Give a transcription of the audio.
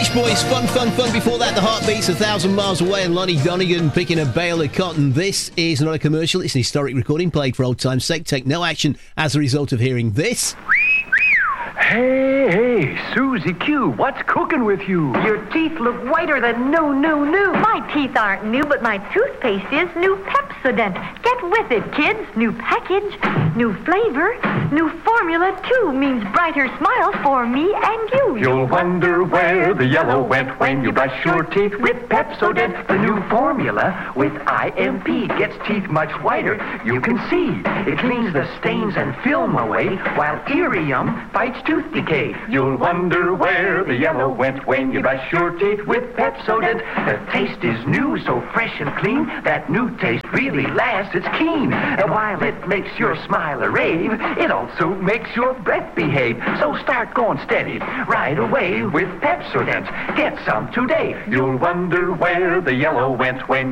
Beach Boys, fun. Before that, the Heartbeats, 1,000 Miles Away, and Lonnie Donegan picking a bale of cotton. This is not a commercial, it's an historic recording played for old time's sake. Take no action as a result of hearing this. Hey, Susie Q, what's cooking with you? Your teeth look whiter than new. My teeth aren't new, but my toothpaste is new Pepsodent. Get with it, kids. New package, new flavor, new formula, too, means brighter smiles for me and you. You'll wonder where the yellow went when you brush your teeth with Pepsodent. The new formula with IMP gets teeth much whiter. You can see it cleans the stains and film away, while Irium fights tooth decay. You'll wonder where the yellow went when you brush your teeth with Pepsodent. The taste is new, so fresh and clean. That new taste really lasts, it's keen. And while it makes your smile a rave, it also makes your breath behave. So start going steady right away with Pepsodent. Get some today. You'll wonder where the yellow went when